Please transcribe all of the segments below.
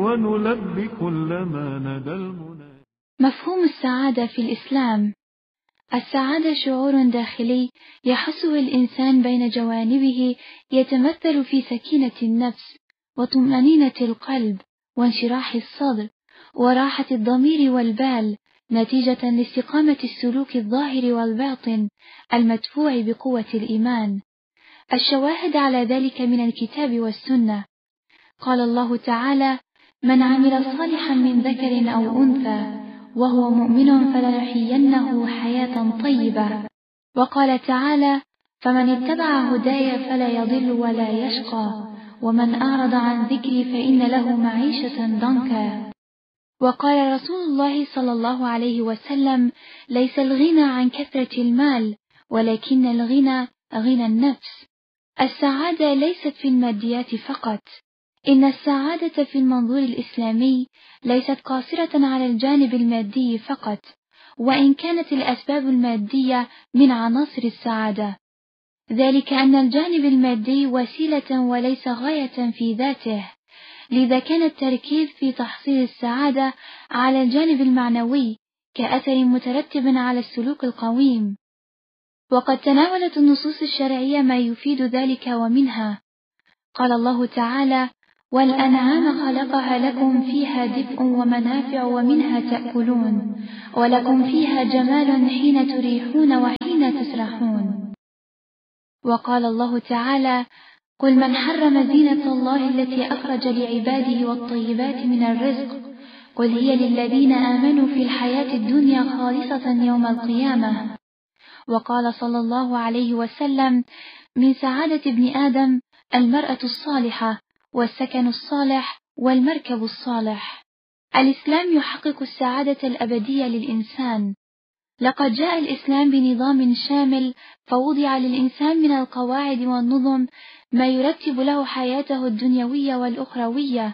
ونلبي كل ما ندى المنى. مفهوم السعادة في الإسلام. السعادة شعور داخلي يحسه الإنسان بين جوانبه، يتمثل في سكينة النفس وطمأنينة القلب وانشراح الصدر وراحة الضمير والبال، نتيجة لاستقامة السلوك الظاهر والباطن المدفوع بقوة الإيمان. الشواهد على ذلك من الكتاب والسنة. قال الله تعالى: من عمل صالحا من ذكر أو أنثى وهو مؤمن فلنحيينه حياة طيبة. وقال تعالى: فمن اتبع هداي فلا يضل ولا يشقى ومن أعرض عن ذكري فإن له معيشة ضنكا. وقال رسول الله صلى الله عليه وسلم: ليس الغنى عن كثرة المال ولكن الغنى غنى النفس. السعادة ليست في الماديات فقط، إن السعادة في المنظور الإسلامي ليست قاصرة على الجانب المادي فقط، وإن كانت الأسباب المادية من عناصر السعادة، ذلك أن الجانب المادي وسيلة وليس غاية في ذاته، لذا كان التركيز في تحصيل السعادة على الجانب المعنوي كأثر مترتب على السلوك القويم. وقد تناولت النصوص الشرعية ما يفيد ذلك، ومنها قال الله تعالى: والأنعام خلقها لكم فيها دفء ومنافع ومنها تأكلون ولكم فيها جمال حين تريحون وحين تسرحون. وقال الله تعالى: قل من حرم زينة الله التي أخرج لعباده والطيبات من الرزق قل هي للذين آمنوا في الحياة الدنيا خالصة يوم القيامة. وقال صلى الله عليه وسلم: من سعادة ابن آدم المرأة الصالحة والسكن الصالح والمركب الصالح. الإسلام يحقق السعادة الأبدية للإنسان. لقد جاء الإسلام بنظام شامل، فوضع للإنسان من القواعد والنظم ما يرتب له حياته الدنيوية والأخروية،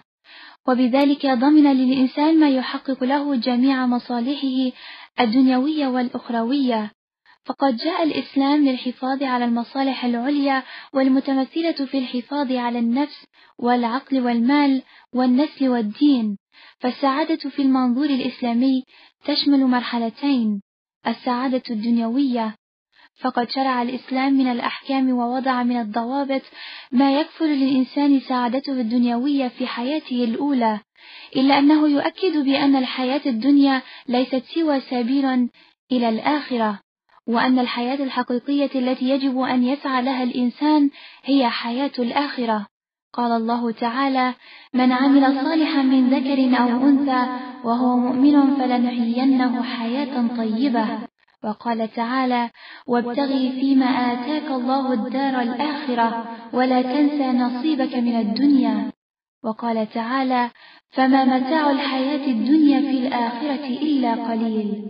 وبذلك ضمن للإنسان ما يحقق له جميع مصالحه الدنيوية والأخروية. فقد جاء الإسلام للحفاظ على المصالح العليا والمتمثلة في الحفاظ على النفس والعقل والمال والنسل والدين. فالسعادة في المنظور الإسلامي تشمل مرحلتين: السعادة الدنيوية، فقد شرع الإسلام من الأحكام ووضع من الضوابط ما يكفل للإنسان سعادته الدنيوية في حياته الأولى، إلا أنه يؤكد بأن الحياة الدنيا ليست سوى سبيل إلى الآخرة، وأن الحياة الحقيقية التي يجب أن يسعى لها الإنسان هي حياة الآخرة. قال الله تعالى: من عمل صالحا من ذكر أو أنثى وهو مؤمن فلنحيينه حياة طيبة. وقال تعالى: وابتغي فيما آتاك الله الدار الآخرة ولا تنسى نصيبك من الدنيا. وقال تعالى: فما متاع الحياة الدنيا في الآخرة إلا قليل.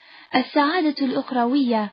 السعادة الأخروية،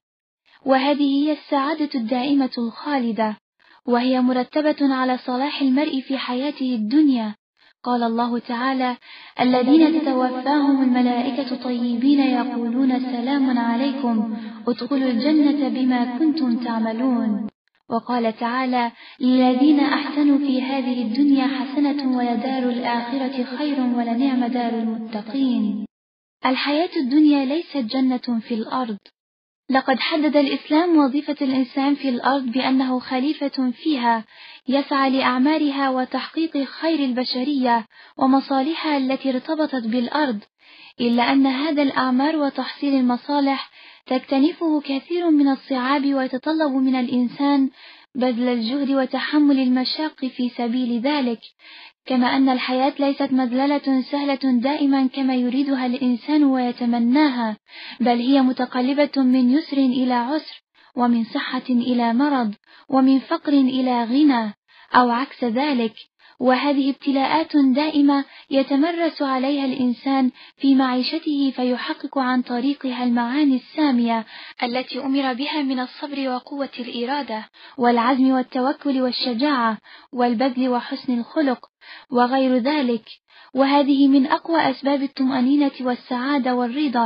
وهذه هي السعادة الدائمة الخالدة، وهي مرتبة على صلاح المرء في حياته الدنيا. قال الله تعالى: الذين تتوفاهم الملائكة طيبين يقولون سلام عليكم ادخلوا الجنة بما كنتم تعملون. وقال تعالى: للذين أحسنوا في هذه الدنيا حسنة ولدار الآخرة خير ولنعم دار المتقين. الحياة الدنيا ليست جنة في الأرض. لقد حدد الإسلام وظيفة الإنسان في الأرض بأنه خليفة فيها يسعى لأعمارها وتحقيق خير البشرية ومصالحها التي ارتبطت بالأرض، إلا أن هذا الأعمار وتحصيل المصالح تكتنفه كثير من الصعاب، ويتطلب من الإنسان بذل الجهد وتحمل المشاق في سبيل ذلك، كما أن الحياة ليست مذللة سهلة دائما كما يريدها الإنسان ويتمناها، بل هي متقلبة من يسر إلى عسر، ومن صحة إلى مرض، ومن فقر إلى غنى، أو عكس ذلك، وهذه ابتلاءات دائمة يتمرس عليها الإنسان في معيشته، فيحقق عن طريقها المعاني السامية التي أمر بها من الصبر وقوة الإرادة والعزم والتوكل والشجاعة والبذل وحسن الخلق وغير ذلك، وهذه من أقوى أسباب الطمأنينة والسعادة والرضا.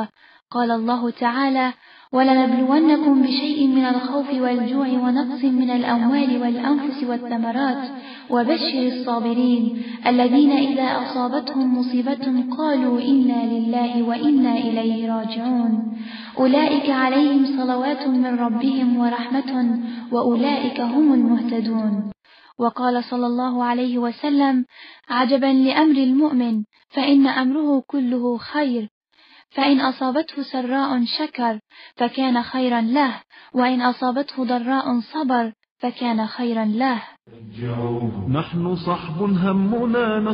قال الله تعالى: ولنبلونكم بشيء من الخوف والجوع ونقص من الأموال والأنفس والثمرات وبشر الصابرين الذين إذا أصابتهم مصيبة قالوا إنا لله وإنا إليه راجعون أولئك عليهم صلوات من ربهم ورحمة وأولئك هم المهتدون. وقال صلى الله عليه وسلم: عجبا لأمر المؤمن، فإن أمره كله خير، فإن أصابته سراء شكر فكان خيرا له، وإن أصابته ضراء صبر فكان خيرا له. نحن صحب همنا